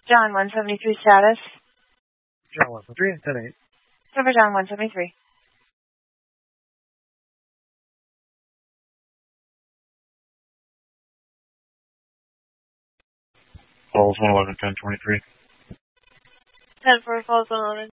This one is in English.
John 173 status. John 173, 10-8. Cover John 173. Falls 111, 10-23. 10-4, Falls 111.